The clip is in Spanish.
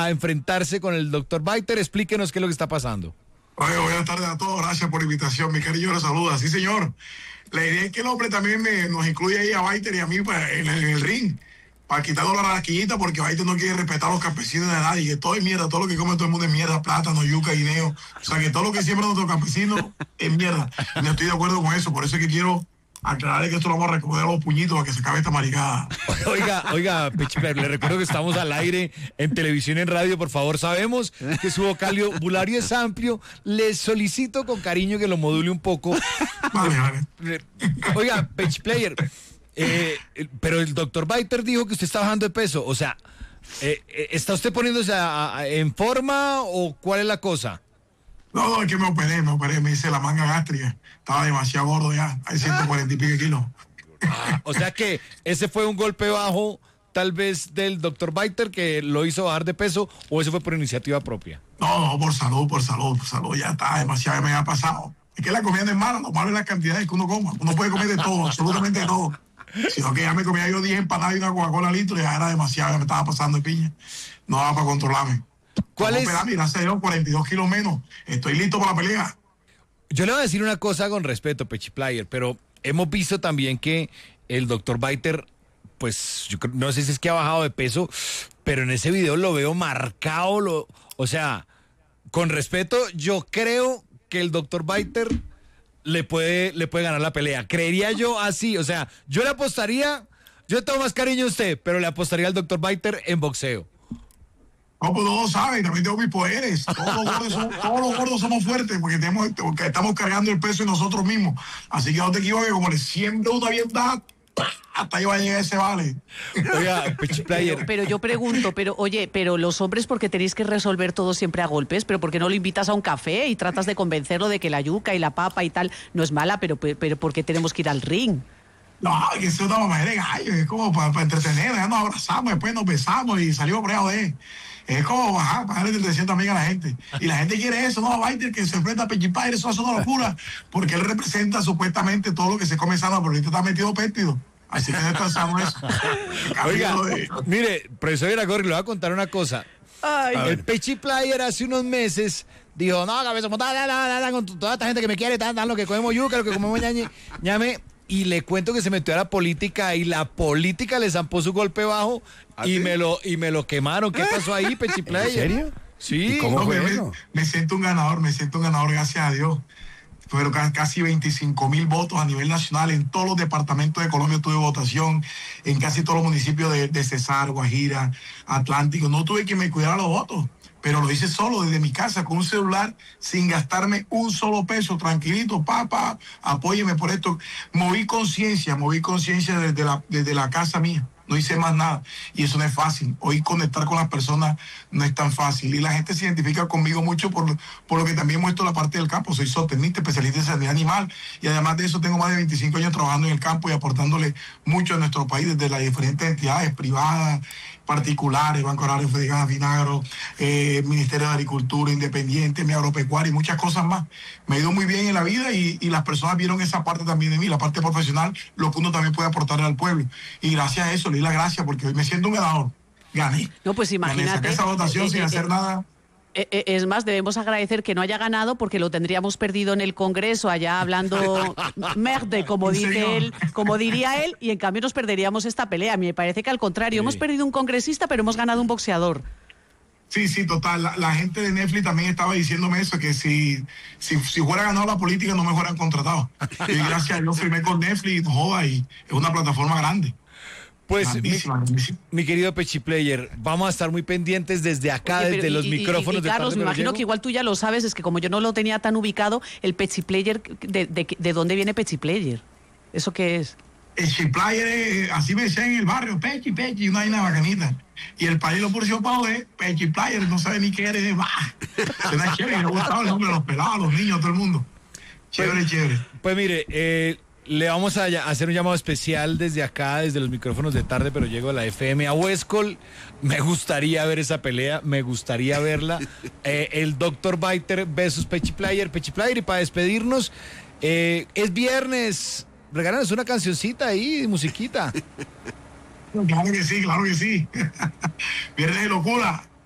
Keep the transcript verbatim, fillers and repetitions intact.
a enfrentarse con el doctor Biter. Explíquenos qué es lo que está pasando. Oye, buenas tardes a todos, gracias por la invitación, mi cariño los saluda. Sí, señor. La idea es que el hombre también me, nos incluye ahí a Biter y a mí para, en, en el ring, para quitarnos la rasquillita, porque Biter no quiere respetar a los campesinos de nadie, que todo es mierda, todo lo que come todo el mundo es mierda, plátano, yuca, guineo, o sea, que todo lo que siembra nuestros campesinos es mierda. Y no estoy de acuerdo con eso, por eso es que quiero aclarar que esto lo vamos a recoger a los puñitos para que se acabe esta maricada. Oiga, oiga, Pechiplayer, le recuerdo que estamos al aire en televisión y en radio, por favor, sabemos que su vocabulario es amplio, le solicito con cariño que lo module un poco. Vale, vale. Oiga, Pechiplayer, eh, pero el doctor Biter dijo que usted está bajando de peso, o sea, eh, ¿está usted poniéndose a, a, en forma o cuál es la cosa? No, no, es que me operé, me operé, me hice la manga gástrica. Estaba demasiado gordo ya, hay ciento cuarenta y pico kilos. Ah, o sea que ese fue un golpe bajo, tal vez del doctor Biter, que lo hizo bajar de peso, o eso fue por iniciativa propia. No, no, por salud, por salud, por salud, ya está, demasiado me ha pasado. Es que la comida no es mala, no vale las cantidades que uno coma. Uno puede comer de todo, absolutamente de todo. Sino que ya me comía yo diez empanadas y una Coca-Cola litro y ya era demasiado, ya me estaba pasando de piña. No daba para controlarme. ¿Cuál es? Operarme, gracias a Dios, cuarenta y dos kilos menos. Estoy listo para la pelea. Yo le voy a decir una cosa con respeto, Pechiplayer, pero hemos visto también que el doctor Biter, pues, yo creo, no sé si es que ha bajado de peso, pero en ese video lo veo marcado, lo, o sea, con respeto, yo creo que el doctor Biter le puede, le puede ganar la pelea. Creería yo así, o sea, yo le apostaría, yo tengo más cariño a usted, pero le apostaría al doctor Biter en boxeo. No, pues todos saben, también tengo mis poderes. Todos los gordos somos, todos los gordos somos fuertes porque, tenemos, porque estamos cargando el peso de nosotros mismos. Así que no te equivoques, como le siembro una bien dada, hasta ahí va a llegar ese vale. Oiga, Pechiplayer. Pero, pero yo pregunto, pero oye, pero los hombres, ¿por qué tenéis que resolver todo siempre a golpes? ¿Pero por qué no lo invitas a un café y tratas de convencerlo de que la yuca y la papa y tal no es mala, pero, pero ¿por qué tenemos que ir al ring? No, que eso es una mamá de gallo, es como para, para entretener, ya nos abrazamos, después nos besamos y salimos por ahí de es como bajar, bajarle de trescientos también a la gente. Y la gente quiere eso, no, Biter que se enfrenta a Pechiplayer, eso es una locura, porque él representa supuestamente todo lo que se come sano, pero ahorita está metido péptido. Así que no está sano eso. Oiga, de... mire, profesor Iragorri, le voy a contar una cosa. Ay. El Pechiplayer hace unos meses dijo, no, cabeza, da, da, da, da, con toda esta gente que me quiere, dan, dan lo que comemos yuca, lo que comemos ñañe, ñame. Y le cuento que se metió a la política y la política le zampó su golpe bajo y, ¿sí? me lo, y me lo quemaron. ¿Qué pasó ahí, Pechiplayer? ¿En serio? Sí. ¿Y cómo No, fue me, eso? me siento un ganador, me siento un ganador, gracias a Dios. Pero casi veinticinco mil votos a nivel nacional. En todos los departamentos de Colombia tuve votación, en casi todos los municipios de, de Cesar, Guajira, Atlántico. No tuve quien me cuidara los votos, pero lo hice solo desde mi casa, con un celular, sin gastarme un solo peso, tranquilito, papá, apóyeme por esto. Moví conciencia, moví conciencia desde la, desde la casa mía. No hice más nada. Y eso no es fácil. Hoy conectar con las personas no es tan fácil. Y la gente se identifica conmigo mucho por, por lo que también muestro la parte del campo. Soy zootecnista, especialista en sanidad animal. Y además de eso tengo más de veinticinco años trabajando en el campo y aportándole mucho a nuestro país desde las diferentes entidades privadas, particulares, Banco Agrario Federal, Vinagro, eh, Ministerio de Agricultura, Independiente, mi agropecuaria y muchas cosas más. Me ha ido muy bien en la vida y, y las personas vieron esa parte también de mí, la parte profesional, lo que uno también puede aportarle al pueblo. Y gracias a eso le di la gracia porque hoy me siento un ganador. Gané. No, pues imagínate. Gané, saqué esa votación eh, sin eh, hacer eh, nada. Es más, debemos agradecer que no haya ganado porque lo tendríamos perdido en el Congreso, allá hablando merde, como dice él, como diría él, y en cambio nos perderíamos esta pelea. A mí me parece que al contrario, sí. Hemos perdido un congresista, pero hemos ganado un boxeador. Sí, sí, total. La, la gente de Netflix también estaba diciéndome eso, que si, si, si fuera ganado la política no me fueran contratado. Y gracias a Dios firmé con Netflix, joda, y es una plataforma grande. Pues, mi, mi querido Pechiplayer, vamos a estar muy pendientes desde acá, Oye, desde y, los y, micrófonos. Y, y, y Carlos, me imagino que igual tú ya lo sabes, es que como yo no lo tenía tan ubicado, el Pechiplayer, ¿de, de, de dónde viene Pechiplayer? ¿Eso qué es? El Pechiplayer, así me decían en el barrio, Pechi, Pechi, una vaina bacanita. Y el país lo puso para joder, Pechiplayer, no sabe ni qué eres, va. Suena chévere, me gustaba el nombre de los pelados, los niños, todo el mundo. Chévere, pues, chévere. Pues mire, eh... le vamos a hacer un llamado especial desde acá, desde los micrófonos de tarde, pero llego a la F M a Huescol. Me gustaría ver esa pelea, me gustaría verla. Eh, el doctor Biter versus Pechiplayer, Pechiplayer, y para despedirnos, eh, es viernes, regálanos una cancioncita ahí, musiquita. Claro que sí, claro que sí. Viernes de locura.